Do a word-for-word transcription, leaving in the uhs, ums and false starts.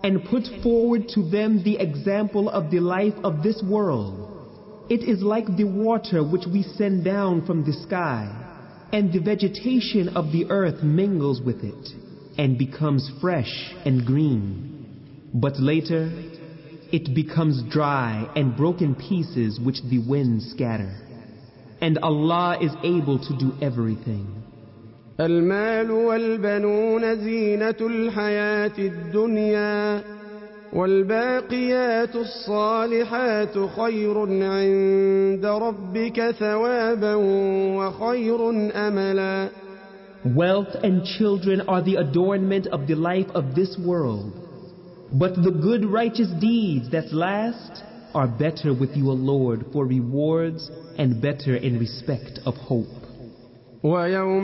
and put forward to them the example of the life of this world. It is like the water which we send down from the sky, and the vegetation of the earth mingles with it, and becomes fresh and green. But later, it becomes dry and broken pieces which the winds scatter. And Allah is able to do everything. المال والبنون زينة الحياة الدنيا والباقيات الصالحات خير عند ربك ثوابا وخير أملا. Wealth and children are the adornment of the life of this world, but the good righteous deeds that last are better with your Lord for rewards and better in respect of hope.